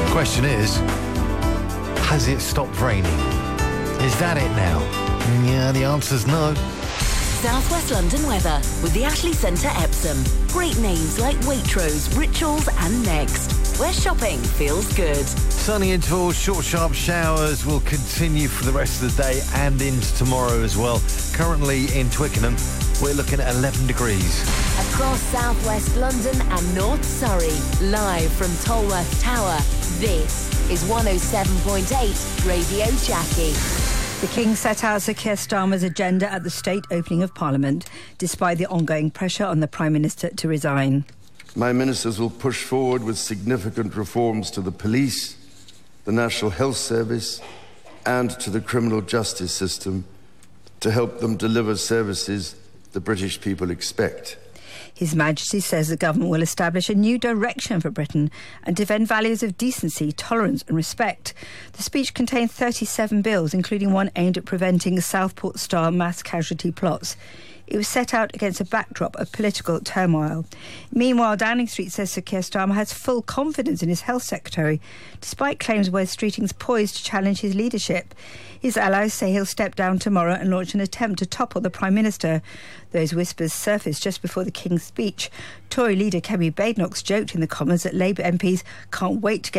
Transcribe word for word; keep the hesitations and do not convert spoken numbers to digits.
Question is, has it stopped raining? Is that it now? Yeah, the answer's no. South West London weather with the Ashley Centre Epsom. Great names like Waitrose, Rituals and Next, where shopping feels good. Sunny intervals, short sharp showers will continue for the rest of the day and into tomorrow as well. Currently in Twickenham, we're looking at eleven degrees. Across South West London and North Surrey, live from Tolworth Tower, this is one oh seven point eight Radio Jackie. The King set out Sir Keir Starmer's agenda at the state opening of Parliament, despite the ongoing pressure on the Prime Minister to resign. My ministers will push forward with significant reforms to the police, the National Health Service and to the criminal justice system to help them deliver services the British people expect. His Majesty says the government will establish a new direction for Britain and defend values of decency, tolerance and respect. The speech contained thirty-seven bills, including one aimed at preventing Southport-style mass casualty plots. It was set out against a backdrop of political turmoil. Meanwhile, Downing Street says Sir Keir Starmer has full confidence in his health secretary, despite claims Wes Streeting's poised to challenge his leadership. His allies say he'll step down tomorrow and launch an attempt to topple the Prime Minister. Those whispers surfaced just before the King's speech. Tory leader Kemi Badenoch joked in the Commons that Labour M Ps can't wait to get